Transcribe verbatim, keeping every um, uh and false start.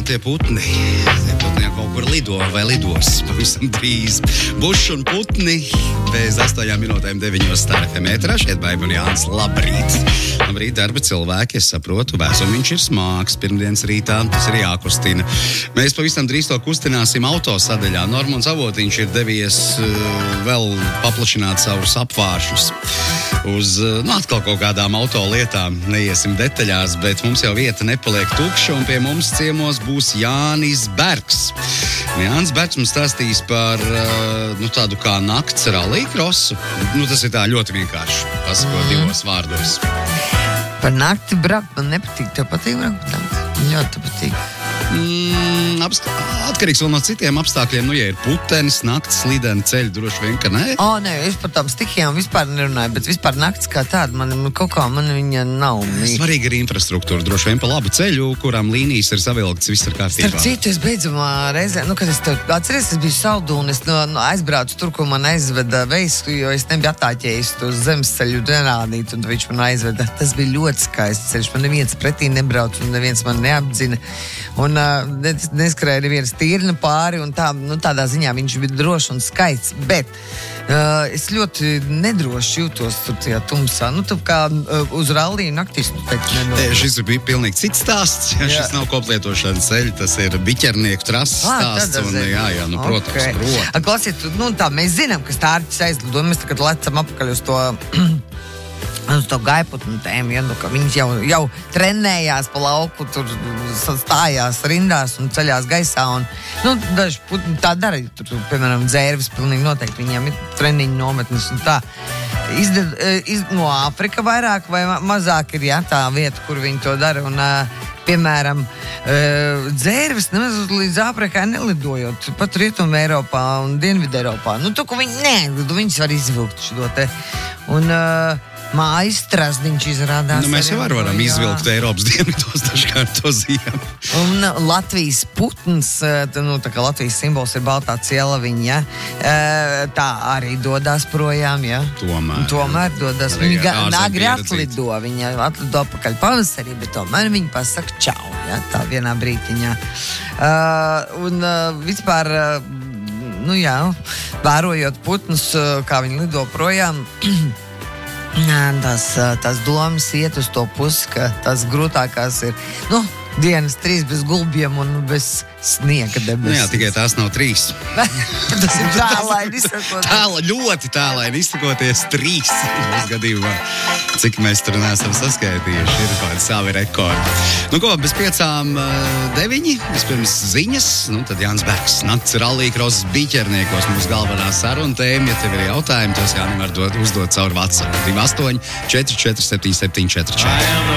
tie putni. Tie putni jau kaut kur lido vai lidos. Pavisam drīz. Bušs un putni bez astoņām minūtēm deviņos Star F M ēterā. Šeit Baiba un Jānis. Labrīt. Labrīt, darba cilvēki. Es saprotu, vēsumiņš ir smāks. Pirmdienas rītā tas ir jākustina. Mēs pavisam drīz to kustināsim autosadaļā. Normons Avotiņš ir devies uh, vēl paplašināt savus apvāršus uz, nu, atkal kaut kādām auto lietām. Neiesim detaļās, bet mums jau vieta nepaliek tukša, un pie mums ciemos būs Jānis Bergs. Jānis Bergs mums stāstīs par, nu, tādu kā nakts rallija krosu. Nu, tas ir tā ļoti vienkārši, pasakot mm. divos vārdos. Par nakti braukt man nepatīk. Tev patīk braukt nakti? Ļoti patīk. Mm, apstā... Atkarīgs vēl no citiem apstākļiem. Nu, ja ir putenis, nakts, slideni ceļi, droši vien, ka nē. O, nē, es par tām stihijām vispār nerunāju, bet vispār nakts kā tāda, man kaut kā man viņa nav. Svarīga ir infrastruktūra, droši vien pa labu ceļu, kurām līnijas ir savilktas, viss ir kārtībā. Starp citu, es beidzamā reizē, nu, kad es tev atceries, es biju Saldu un es no, no, aizbraucu tur, ko man aizveda veids, jo es nebiju attāķējis to zemesceļu nerādīt, un viņš man aizveda. Tas bija ļoti skaists ceļš, man neviens pretī nebrauc, un neviens man neapdzina. Un uh, neskrēja neviens tīrna pāri, un tā, nu, tādā ziņā viņš bija drošs un skaists, bet uh, es ļoti nedroši jūtos tur tajā tumsā. Nu, tā kā uh, uz ralliju naktīs, nu, teikt, nedroši. Šis bija pilnīgi cits stāsts, ja, šis nav koplietošanas ceļi, tas ir biķernieku trases stāsts, un jā, jā, nu, protams, okay. protams. Klausiet, nu, tā, mēs zinām, ka stārķis aizlido, mēs tagad lecam apakaļ uz to... uz to gaiputnu tēmu, ja, nu, ka viņš jau, jau trenējās pa lauku, tur stājās rindās un ceļās gaisā, un, nu, daži putni tā dara, tur, piemēram, dzērvis, pilnīgi noteikti, viņiem ir treniņu nometnes un tā. Izded, iz, no Āfrika vairāk vai mazāk ir, jā, tā vieta, kur viņi to dara, un, piemēram, dzērvis nemaz līdz Āfrikai nelidojot, pat Rietumu Eiropā un Dienvidu Eiropā. Nu, tu, ko viņi nelido, viņas var izvilkt šo te, un... Mājas strasdiņš izrādās. Nu, mēs jau var varam jā. izvilkt Eiropas dienvidos dažkārt to ziemu. Un Latvijas putns, nu, tā kā Latvijas simbols ir baltā cielaviņa, ja? Tā arī dodās projām, ja? Tomēr. Tomēr dodās. Viņa agri atlido, viņa atlido pakaļ pavasarī, bet tomēr viņa pasaka čau, ja? Tā vienā brītiņā. Uh, un uh, vispār, uh, nu jā, vērojot putnus, uh, kā viņi lido projām, tās, tās domas iet uz to pusi, ka tās grūtākās ir, nu, dienas trīs bez gulbiem un bez sniega debesis. Nu jā, tikai tās nav trīs. Tas ir tālaini izsakoties. Tāla, ļoti tālaini izsakoties trīs. Mums gadījumā, cik mēs tur neesam saskaitījuši, ir kādi savi rekordi. Nu ko, bez piecām deviņi, vispirms ziņas, nu tad Jānis Bergs, nakts rallija krosas biķerniekos, mūsu galvenā saruna tēma, ja tev ir jautājumi, tos Jānim var dot, uzdot caur WhatsApp. divi astoņi četri četri septiņi septiņi četri četri.